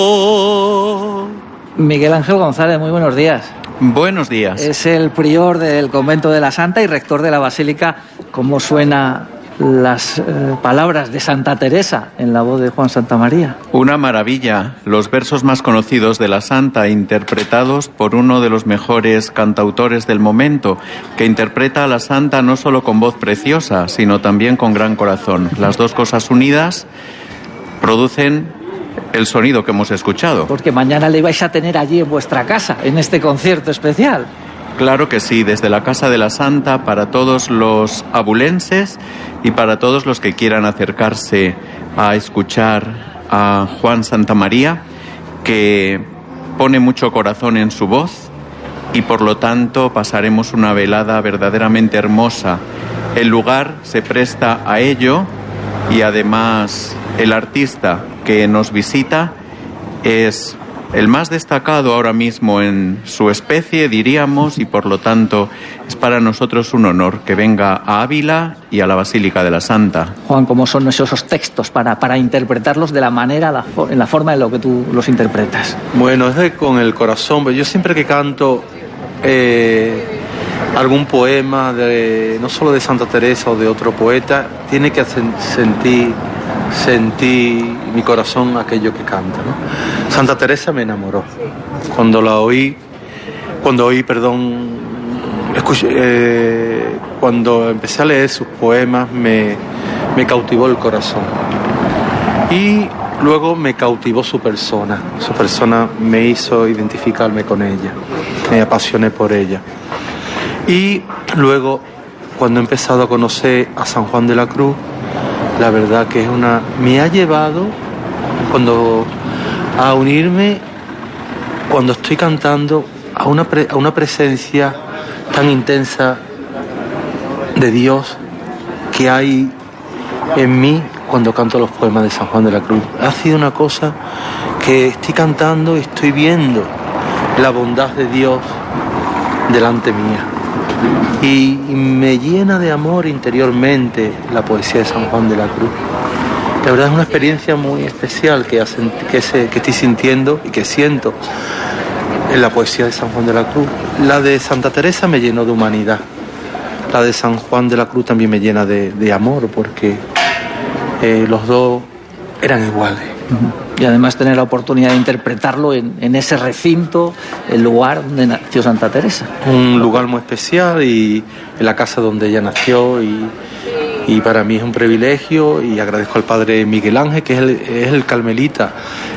Miguel Ángel González, muy buenos días. Buenos días. Es el prior del convento de la Santa y rector de la Basílica. ¿Cómo suenan las palabras de Santa Teresa en la voz de Juan Santamaría? Una maravilla. Los versos más conocidos de la Santa, interpretados por uno de los mejores cantautores del momento, que interpreta a la Santa no solo con voz preciosa, sino también con gran corazón. Las dos cosas unidas producen el sonido que hemos escuchado. Porque mañana le vais a tener allí en vuestra casa, en este concierto especial. Claro que sí, desde la Casa de la Santa, para todos los abulenses y para todos los que quieran acercarse a escuchar a Juan Santamaría, que pone mucho corazón en su voz, y por lo tanto pasaremos una velada verdaderamente hermosa. El lugar se presta a ello y además el artista que nos visita es el más destacado ahora mismo en su especie, diríamos, y por lo tanto es para nosotros un honor que venga a Ávila y a la Basílica de la Santa. Juan, ¿cómo son esos textos para interpretarlos de la manera, en la forma en la que tú los interpretas? Bueno, es con el corazón. Yo siempre que canto algún poema, no solo de Santa Teresa o de otro poeta, tiene que sentir mi corazón aquello que canta, ¿no? Santa Teresa me enamoró. Cuando empecé a leer sus poemas me cautivó el corazón. Y luego me cautivó su persona. Su persona me hizo identificarme con ella. Me apasioné por ella. Y luego, cuando he empezado a conocer a San Juan de la Cruz, la verdad que me ha llevado a unirme cuando estoy cantando a una presencia tan intensa de Dios que hay en mí cuando canto los poemas de San Juan de la Cruz. Ha sido una cosa que estoy cantando y estoy viendo la bondad de Dios delante mía. Y me llena de amor interiormente la poesía de San Juan de la Cruz. La verdad es una experiencia muy especial que estoy sintiendo y que siento en la poesía de San Juan de la Cruz. La de Santa Teresa me llenó de humanidad. La de San Juan de la Cruz también me llena de amor, porque los dos eran iguales. Y además tener la oportunidad de interpretarlo en ese recinto, el lugar donde nació Santa Teresa. Un lugar muy especial y en la casa donde ella nació y para mí es un privilegio, y agradezco al padre Miguel Ángel, que es el carmelita,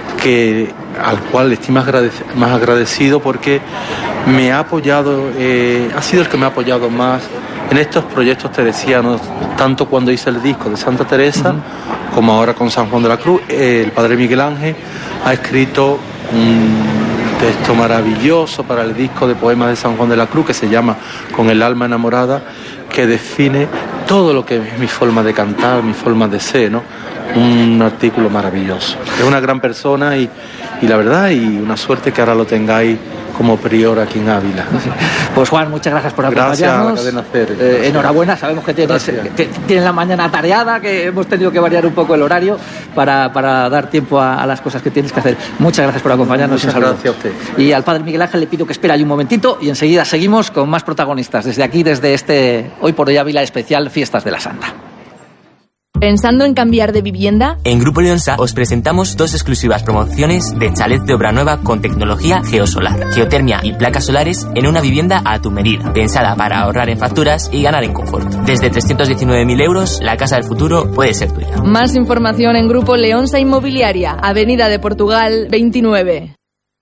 al cual estoy más agradecido porque me ha apoyado, ha sido el que me ha apoyado más en estos proyectos teresianos, tanto cuando hice el disco de Santa Teresa como ahora con San Juan de la Cruz. El padre Miguel Ángel ha escrito un texto maravilloso para el disco de poemas de San Juan de la Cruz que se llama Con el alma enamorada, que define todo lo que es mi forma de cantar, mi forma de ser, ¿no? Un artículo maravilloso. Es una gran persona y la verdad, y una suerte que ahora lo tengáis como prior aquí en Ávila. Pues Juan, muchas gracias por acompañarnos. Gracias a la cadena SER. Enhorabuena, sabemos que tienes la mañana atareada, que hemos tenido que variar un poco el horario para dar tiempo a las cosas que tienes que hacer. Muchas gracias por acompañarnos. Muchas gracias a usted. Y al padre Miguel Ángel le pido que espere ahí un momentito y enseguida seguimos con más protagonistas desde aquí, desde este Hoy por Hoy Ávila especial Fiestas de la Santa. ¿Pensando en cambiar de vivienda? En Grupo Leonsa os presentamos 2 exclusivas promociones de chalet de obra nueva con tecnología geosolar, geotermia y placas solares en una vivienda a tu medida, pensada para ahorrar en facturas y ganar en confort. Desde 319.000 euros, la casa del futuro puede ser tuya. Más información en Grupo Leonsa Inmobiliaria, Avenida de Portugal 29.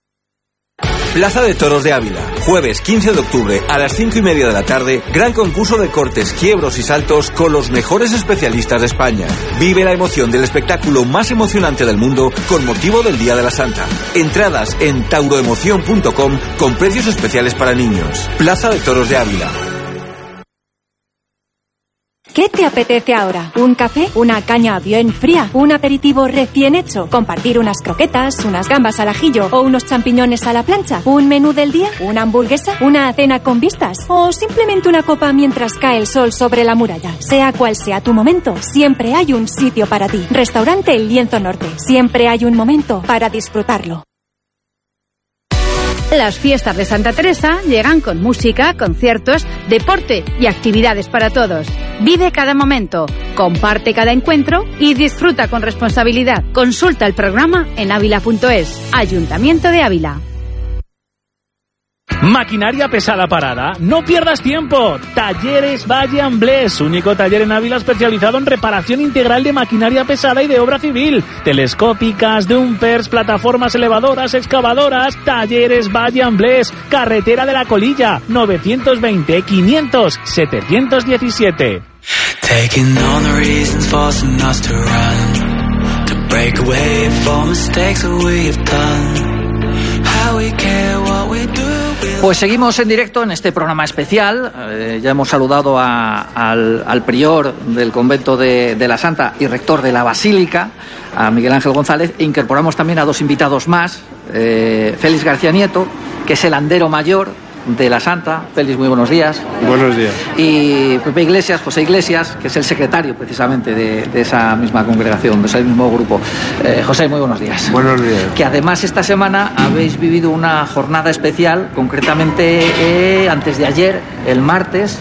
Plaza de Toros de Ávila, jueves 15 de octubre a las 5:30 de la tarde, gran concurso de cortes, quiebros y saltos con los mejores especialistas de España. Vive la emoción del espectáculo más emocionante del mundo con motivo del Día de la Santa. Entradas en tauroemoción.com con precios especiales para niños. Plaza de Toros de Ávila. ¿Qué te apetece ahora? ¿Un café? ¿Una caña bien fría? ¿Un aperitivo recién hecho? ¿Compartir unas croquetas, unas gambas al ajillo o unos champiñones a la plancha? ¿Un menú del día? ¿Una hamburguesa? ¿Una cena con vistas? ¿O simplemente una copa mientras cae el sol sobre la muralla? Sea cual sea tu momento, siempre hay un sitio para ti. Restaurante El Lienzo Norte. Siempre hay un momento para disfrutarlo. Las fiestas de Santa Teresa llegan con música, conciertos, deporte y actividades para todos. Vive cada momento, comparte cada encuentro y disfruta con responsabilidad. Consulta el programa en avila.es. Ayuntamiento de Ávila. Maquinaria pesada parada. No pierdas tiempo. Talleres Valle Amblés, único taller en Ávila especializado en reparación integral de maquinaria pesada y de obra civil. Telescópicas, dumpers, plataformas elevadoras, excavadoras. Talleres Valle Amblés, carretera de la Colilla, 920 500 717. Taking on the reasons forcing us to run, to break away from mistakes that we have done. How we care what we do. Pues seguimos en directo en este programa especial. Ya hemos saludado al prior del convento de la Santa y rector de la Basílica, a Miguel Ángel González, e incorporamos también a dos invitados más. Félix García Nieto, que es el andero mayor de la Santa. Félix, muy buenos días. Buenos días. Y Pepe Iglesias, José Iglesias, que es el secretario precisamente de esa misma congregación, de ese mismo grupo. José, muy buenos días. Buenos días. Que además esta semana habéis vivido una jornada especial, concretamente antes de ayer, el martes.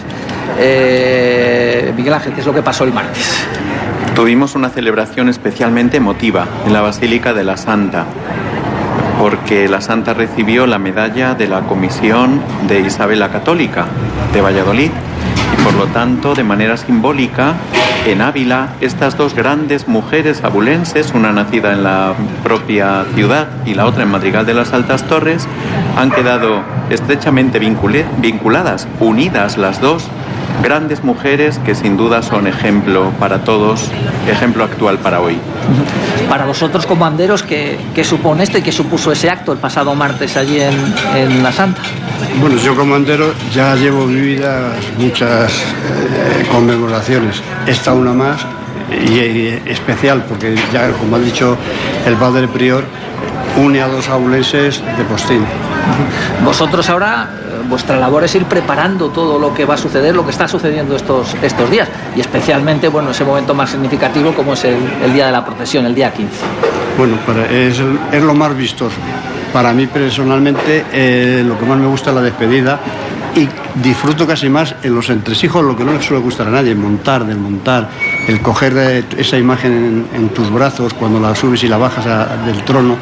Miguel Ángel, ¿qué es lo que pasó el martes? Tuvimos una celebración especialmente emotiva en la Basílica de la Santa, porque la Santa recibió la medalla de la Comisión de Isabel la Católica de Valladolid y por lo tanto, de manera simbólica, en Ávila, estas dos grandes mujeres abulenses, una nacida en la propia ciudad y la otra en Madrigal de las Altas Torres, han quedado estrechamente vinculadas, unidas las dos, grandes mujeres que sin duda son ejemplo para todos, ejemplo actual para hoy. Para vosotros como anderos, ¿qué supone esto y qué supuso ese acto el pasado martes allí en la Santa? Bueno, yo como andero ya llevo vividas muchas conmemoraciones. Esta una más y especial porque ya, como ha dicho el padre prior, une a dos abulenses de postín. Vosotros ahora, vuestra labor es ir preparando todo lo que va a suceder, lo que está sucediendo estos días, y especialmente, bueno, ese momento más significativo como es el día de la procesión, el día 15. Bueno, es lo más vistoso. Para mí personalmente lo que más me gusta es la despedida y disfruto casi más en los entresijos, lo que no le suele gustar a nadie, desmontar, el coger esa imagen en tus brazos cuando la subes y la bajas del trono.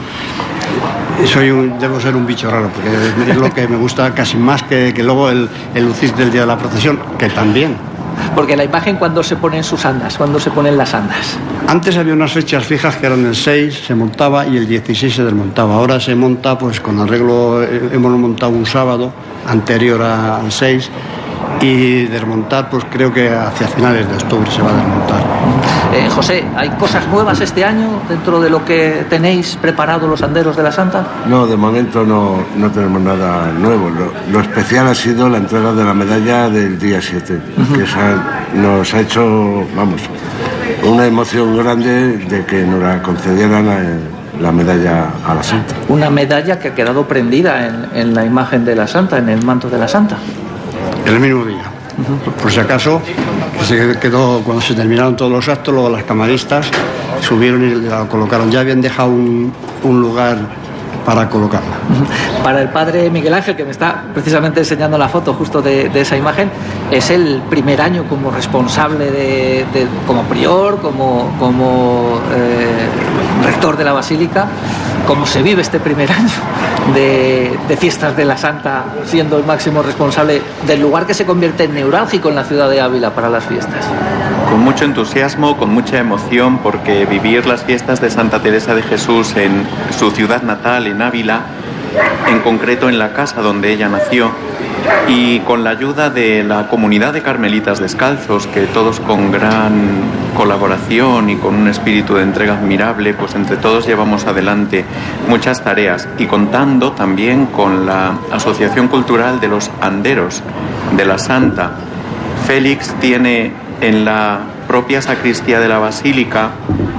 Debo ser un bicho raro, porque es lo que me gusta casi más que luego el lucir del día de la procesión, que también. Porque la imagen, ¿cuándo se ponen sus andas? ¿Cuándo se ponen las andas? Antes había unas fechas fijas que eran el 6 se montaba y el 16 se desmontaba. Ahora se monta pues con arreglo, hemos montado un sábado anterior al 6 y desmontar pues creo que hacia finales de octubre se va a desmontar. José, ¿hay cosas nuevas este año dentro de lo que tenéis preparado los anderos de la Santa? No, de momento no tenemos nada nuevo. Lo especial ha sido la entrega de la medalla del día 7, que nos ha hecho, una emoción grande de que nos la concedieran la medalla a la Santa. Una medalla que ha quedado prendida en la imagen de la Santa, en el manto de la Santa. El mismo día. Por si acaso, se quedó cuando se terminaron todos los actos, luego las camaristas subieron y la colocaron. Ya habían dejado un lugar para colocarla. Para el padre Miguel Ángel, que me está precisamente enseñando la foto justo de esa imagen, es el primer año como responsable como prior, como rector de la Basílica. ¿Cómo se vive este primer año de fiestas de la Santa, siendo el máximo responsable del lugar que se convierte en neurálgico en la ciudad de Ávila para las fiestas? Con mucho entusiasmo, con mucha emoción, porque vivir las fiestas de Santa Teresa de Jesús en su ciudad natal, en Ávila, en concreto en la casa donde ella nació, y con la ayuda de la comunidad de carmelitas descalzos, que todos con gran colaboración y con un espíritu de entrega admirable, pues entre todos llevamos adelante muchas tareas, y contando también con la Asociación Cultural de los Anderos de la Santa. Félix tiene en la propia sacristía de la basílica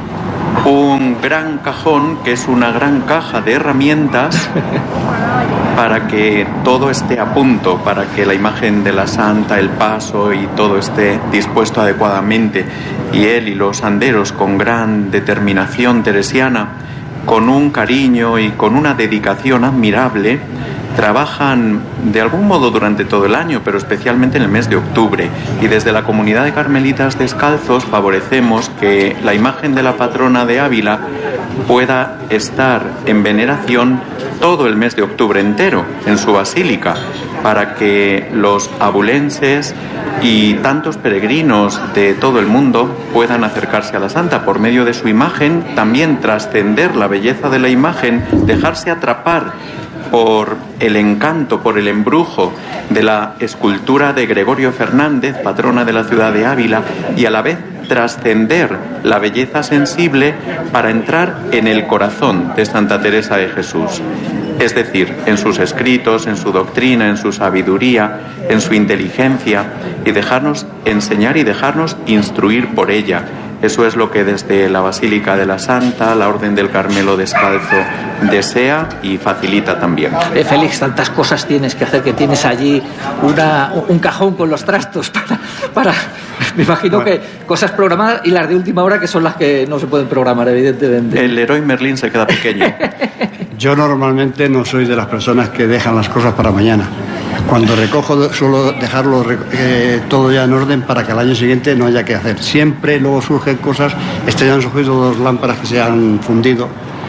un gran cajón que es una gran caja de herramientas para que todo esté a punto, para que la imagen de la santa, el paso y todo esté dispuesto adecuadamente. Y él y los anderos, con gran determinación teresiana, con un cariño y con una dedicación admirable, trabajan de algún modo durante todo el año, pero especialmente en el mes de octubre. Y desde la comunidad de Carmelitas Descalzos favorecemos que la imagen de la patrona de Ávila pueda estar en veneración todo el mes de octubre entero en su basílica, para que los abulenses y tantos peregrinos de todo el mundo puedan acercarse a la santa por medio de su imagen, también trascender la belleza de la imagen, dejarse atrapar por el encanto, por el embrujo de la escultura de Gregorio Fernández, patrona de la ciudad de Ávila, y a la vez trascender la belleza sensible para entrar en el corazón de Santa Teresa de Jesús. Es decir, en sus escritos, en su doctrina, en su sabiduría, en su inteligencia, y dejarnos enseñar y dejarnos instruir por ella. Eso es lo que desde la Basílica de la Santa, la Orden del Carmelo Descalzo, desea y facilita también. Félix, tantas cosas tienes que hacer, que tienes allí un cajón con los trastos para me imagino que cosas programadas y las de última hora, que son las que no se pueden programar, evidentemente. El Leroy Merlin se queda pequeño. Yo normalmente no soy de las personas que dejan las cosas para mañana. Cuando recojo suelo dejarlo todo ya en orden para que al año siguiente no haya que hacer. Siempre luego surgen cosas. Este año han surgido 2 lámparas que se han fundido.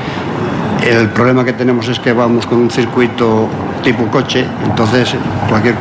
El problema que tenemos es que vamos con un circuito tipo coche, entonces cualquier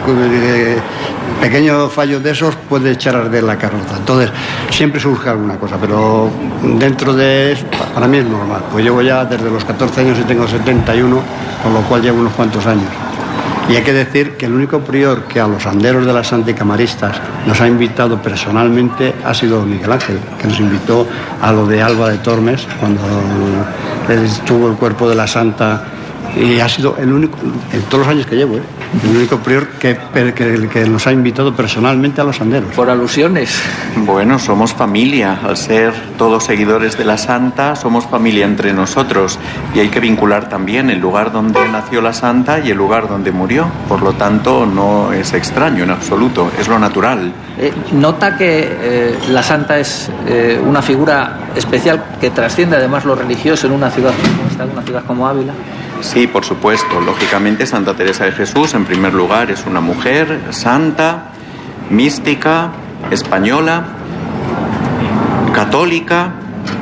pequeño fallo de esos puede echar a arder la carroza. Entonces siempre surge alguna cosa, pero dentro de eso, para mí es normal. Pues llevo ya desde los 14 años y tengo 71, con lo cual llevo unos cuantos años. Y hay que decir que el único prior que a los anderos de la Santa y camaristas nos ha invitado personalmente ha sido Miguel Ángel, que nos invitó a lo de Alba de Tormes, cuando estuvo el cuerpo de la Santa, y ha sido el único, en todos los años que llevo, el único prior que nos ha invitado personalmente a los anderos. Por alusiones. Bueno, somos familia. Al ser todos seguidores de la Santa, somos familia entre nosotros. Y hay que vincular también el lugar donde nació la Santa y el lugar donde murió. Por lo tanto, no es extraño en absoluto, es lo natural. Nota que la Santa es una figura especial que trasciende además lo religioso en una ciudad como esta, una ciudad como Ávila. Sí, por supuesto. Lógicamente, Santa Teresa de Jesús, en primer lugar, es una mujer santa, mística, española, católica.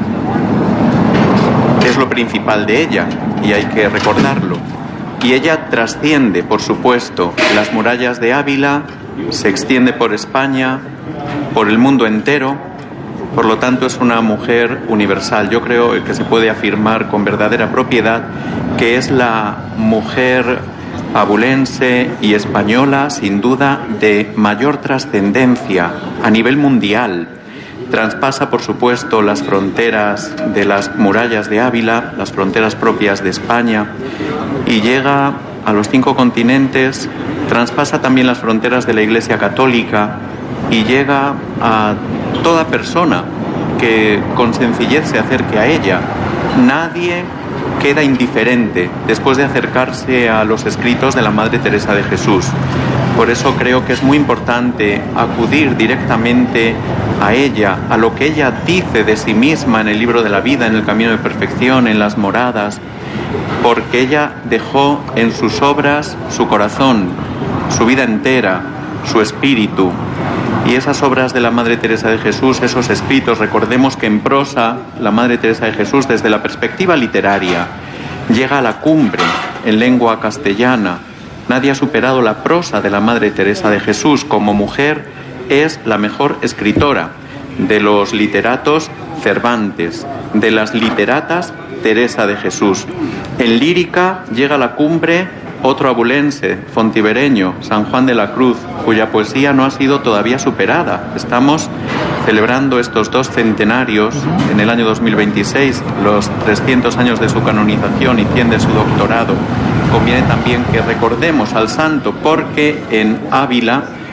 Es lo principal de ella y hay que recordarlo. Y ella trasciende, por supuesto, las murallas de Ávila, se extiende por España, por el mundo entero. Por lo tanto, es una mujer universal. Yo creo que se puede afirmar con verdadera propiedad que es la mujer abulense y española, sin duda, de mayor trascendencia a nivel mundial. Traspasa, por supuesto, las fronteras de las murallas de Ávila, las fronteras propias de España, y llega a los 5 continentes, traspasa también las fronteras de la Iglesia Católica y llega a toda persona que con sencillez se acerque a ella. Nadie queda indiferente después de acercarse a los escritos de la Madre Teresa de Jesús. Por eso creo que es muy importante acudir directamente a ella, a lo que ella dice de sí misma en el libro de la vida, en el camino de perfección, en las moradas, porque ella dejó en sus obras su corazón, su vida entera, su espíritu. Y esas obras de la Madre Teresa de Jesús, esos escritos, recordemos que en prosa la Madre Teresa de Jesús, desde la perspectiva literaria, llega a la cumbre en lengua castellana. Nadie ha superado la prosa de la Madre Teresa de Jesús. Como mujer es la mejor escritora. De los literatos, Cervantes. De las literatas, Teresa de Jesús. En lírica llega a la cumbre otro abulense, fontibereño, San Juan de la Cruz, cuya poesía no ha sido todavía superada. Estamos celebrando estos 2 centenarios en el año 2026, los 300 años de su canonización y 100 de su doctorado. Conviene también que recordemos al santo, porque en Ávila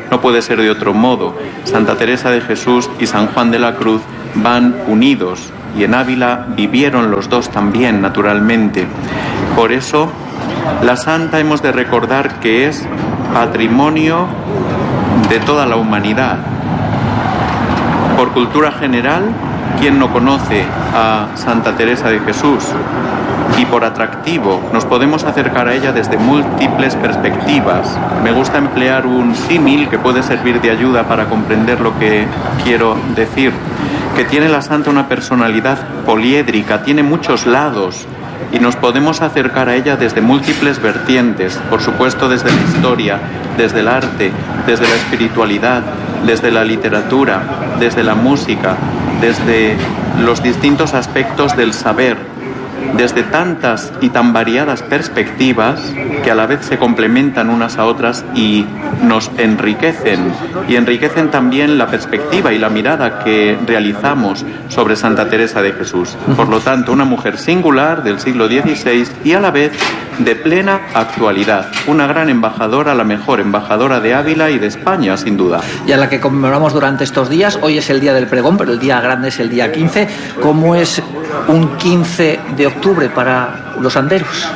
no puede ser de otro modo. Santa Teresa de Jesús y San Juan de la Cruz van unidos, y en Ávila vivieron los dos también, naturalmente. Por eso, la santa hemos de recordar que es patrimonio de toda la humanidad. Por cultura general, ¿quién no conoce a Santa Teresa de Jesús? Y por atractivo, nos podemos acercar a ella desde múltiples perspectivas. Me gusta emplear un símil que puede servir de ayuda para comprender lo que quiero decir. Que tiene la santa una personalidad poliédrica, tiene muchos lados, y nos podemos acercar a ella desde múltiples vertientes, por supuesto desde la historia, desde el arte, desde la espiritualidad, desde la literatura, desde la música, desde los distintos aspectos del saber, desde tantas y tan variadas perspectivas que a la vez se complementan unas a otras y nos enriquecen, y enriquecen también la perspectiva y la mirada que realizamos sobre Santa Teresa de Jesús. Por lo tanto, una mujer singular del siglo XVI y a la vez de plena actualidad, una gran embajadora, la mejor embajadora de Ávila y de España, sin duda. Y a la que conmemoramos durante estos días. Hoy es el día del pregón, pero el día grande es el día 15. ¿Cómo es un 15 de octubre para los anderos?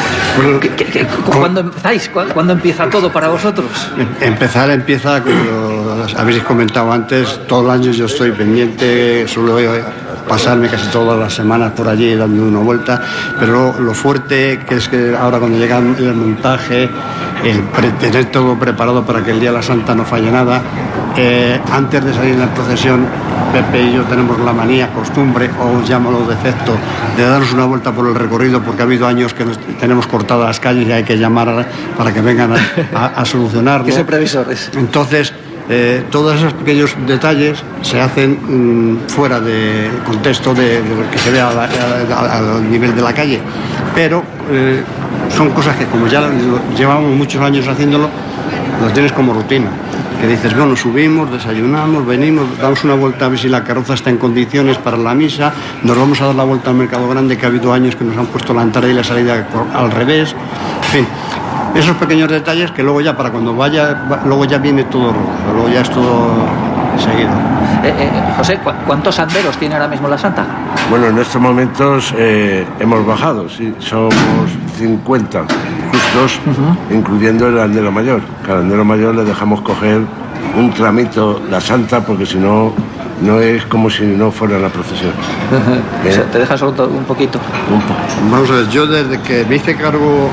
¿Cuándo empezáis? ¿Cuándo empieza todo para vosotros? Empieza, como habéis comentado antes, todo el año yo estoy pendiente, suelo pasarme casi todas las semanas por allí dando una vuelta, pero lo fuerte que es que ahora cuando llega el montaje, tener todo preparado para que el día de la Santa no falle nada, antes de salir en la procesión, Pepe y yo tenemos la manía, costumbre, o llámalo defecto, de darnos una vuelta por el recorrido, porque ha habido años que tenemos cortadas las calles y hay que llamar para que vengan a solucionarlo. Que son previsores. Entonces, todos esos pequeños detalles se hacen fuera de contexto de lo que se ve al nivel de la calle, pero son cosas que, como ya llevamos muchos años haciéndolo, lo tienes como rutina, que dices, bueno, subimos, desayunamos, venimos, damos una vuelta a ver si la carroza está en condiciones para la misa, nos vamos a dar la vuelta al Mercado Grande, que ha habido años que nos han puesto la entrada y la salida al revés, en fin. Esos pequeños detalles que luego ya para cuando luego ya viene todo rodado, luego ya es todo seguido. José, ¿cuántos anderos tiene ahora mismo la Santa? Bueno, en estos momentos hemos bajado, sí, somos 50 justos, incluyendo el andero mayor. Que al andero mayor le dejamos coger un tramito la Santa, porque si no, no es como si no fuera la procesión. O sea, te dejas solo un poquito. Vamos a ver, yo desde que me hice cargo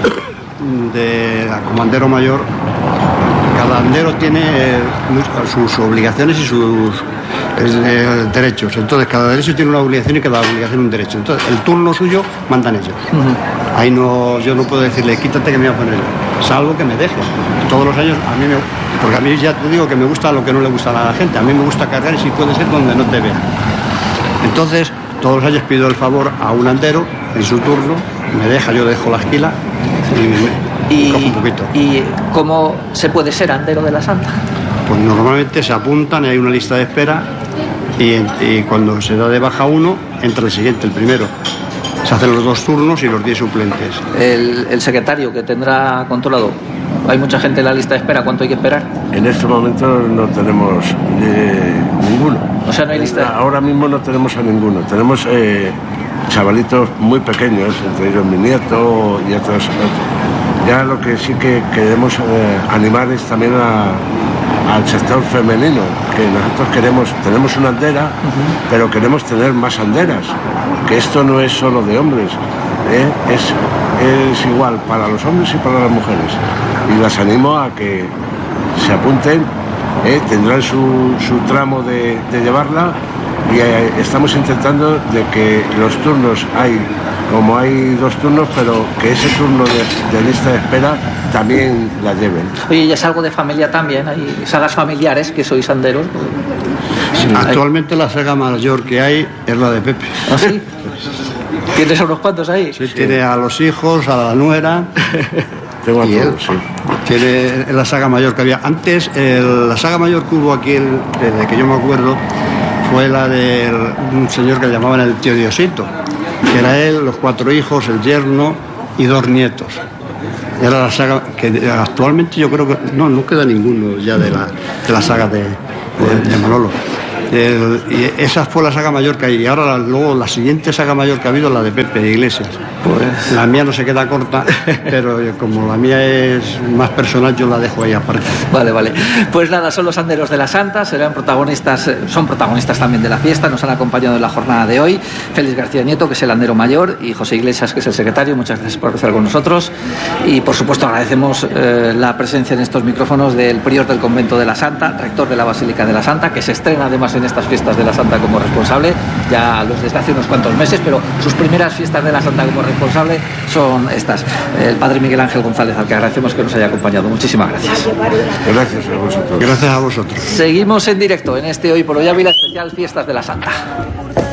como andero mayor, cada andero tiene sus obligaciones y sus derechos. Entonces cada derecho tiene una obligación y cada obligación un derecho. Entonces el turno suyo mandan ellos. Ahí no, yo no puedo decirle quítate que me voy a poner yo, salvo que me dejen. Todos los años porque a mí ya te digo que me gusta lo que no le gusta a la gente. A mí me gusta cargar y si puede ser donde no te vean. Entonces todos los años pido el favor a un andero en su turno, me deja, yo dejo la esquila y cojo un poquito. ¿Y cómo se puede ser andero de la Santa? Pues normalmente se apuntan y hay una lista de espera y cuando se da de baja uno, entra el siguiente, el primero. Se hacen los 2 turnos y los 10 suplentes. El secretario que tendrá controlado. ¿Hay mucha gente en la lista de espera? ¿Cuánto hay que esperar? En este momento no tenemos ninguno. O sea, no hay lista. Ahora mismo no tenemos a ninguno. Tenemos chavalitos muy pequeños, entre ellos mi nieto y otros. Ya lo que sí que queremos animar es también al sector femenino, que nosotros tenemos una andera, pero queremos tener más anderas, que esto no es solo de hombres, es igual para los hombres y para las mujeres. Y las animo a que se apunten, tendrán su tramo de llevarla, y estamos intentando de que los turnos hay 2 turnos, pero que ese turno de lista de espera también la lleven. Oye, ¿ya es algo de familia también? ¿Hay sagas familiares que sois anderos? Sí, actualmente la saga mayor que hay es la de Pepe. ¿Ah, sí? ¿Tienes a unos cuantos ahí? Sí, tiene a los hijos, a la nuera. Tengo a todos, sí. Tiene la saga mayor que había. Antes, la saga mayor que hubo aquí, desde que yo me acuerdo, fue la de un señor que le llamaban el tío Diosito, que era él, los 4 hijos, el yerno y 2 nietos. Era la saga que actualmente yo creo que no queda ninguno ya de la saga de Manolo. Y esa fue la saga mayor que hay. Y ahora luego la siguiente saga mayor que ha habido es la de Pepe Iglesias. Pues la mía no se queda corta, pero como la mía es más personal, yo la dejo ahí aparte. Vale. Pues nada, son los anderos de la Santa, son protagonistas también de la fiesta, nos han acompañado en la jornada de hoy. Félix García Nieto, que es el andero mayor, y José Iglesias, que es el secretario. Muchas gracias por estar con nosotros. Y por supuesto agradecemos la presencia en estos micrófonos del prior del convento de la Santa, rector de la Basílica de la Santa, que se estrena además en estas fiestas de la Santa como responsable. Ya los desde hace unos cuantos meses, pero sus primeras fiestas de la Santa como responsable son estas. El padre Miguel Ángel González, al que agradecemos que nos haya acompañado. Muchísimas gracias. Gracias a vosotros. Gracias a vosotros. Seguimos en directo en este Hoy por Hoy Ávila especial Fiestas de la Santa.